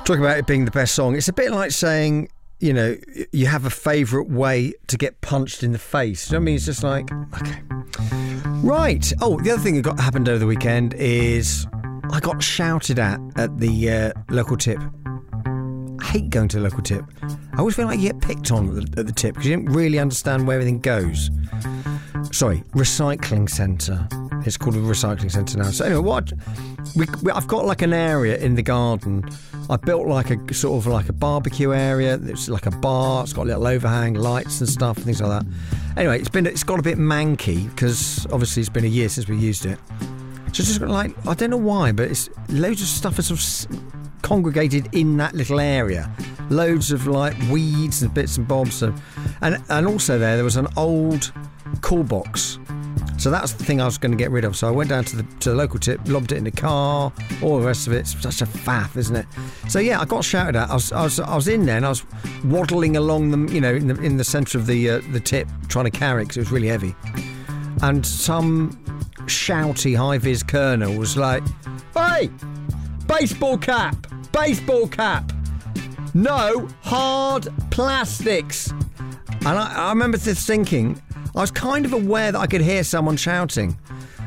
Talking about it being the best song, it's a bit like saying, you know, you have a favourite way to get punched in the face. You know what I mean? It's just like, okay. Right. Oh, the other thing that happened over the weekend is I got shouted at the local tip. I hate going to the local tip. I always feel like you get picked on at the tip because you don't really understand where everything goes. Sorry, recycling centre. It's called a recycling centre now. So anyway, I've got like an area in the garden. I built like a sort of like a barbecue area. It's like a bar. It's got a little overhang, lights and stuff, and things like that. Anyway, it's got a bit manky because obviously it's been a year since we used it. So it's just like, I don't know why, but it's loads of stuff is sort of congregated in that little area. Loads of like weeds and bits and bobs, and also there was an old call box. So that's the thing I was going to get rid of. So I went down to the local tip, lobbed it in the car, all the rest of it. It's such a faff, isn't it? So yeah, I got shouted at. I was in there and I was waddling along them, you know, in the centre of the tip, trying to carry it because it was really heavy. And some shouty high-vis colonel was like, "Hey, baseball cap, no hard plastics." And I remember thinking, I was kind of aware that I could hear someone shouting,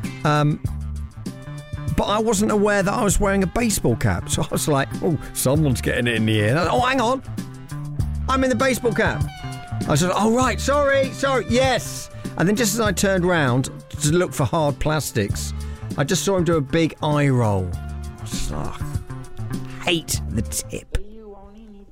but I wasn't aware that I was wearing a baseball cap. So I was like, "Oh, someone's getting it in the ear." Oh, hang on, I'm in the baseball cap. I said, "Oh, right, sorry, yes." And then just as I turned round to look for hard plastics, I just saw him do a big eye roll. I hate the tip.